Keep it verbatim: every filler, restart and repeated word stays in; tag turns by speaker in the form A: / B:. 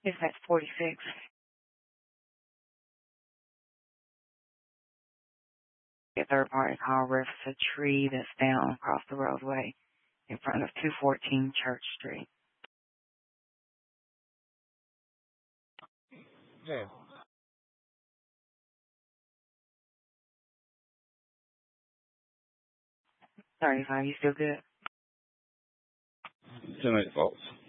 A: Is that forty-six? A third party call reference a tree that's down across the roadway in front of two fourteen Church Street.
B: Yeah.
A: thirty-five, you still good?
B: Ten eight false.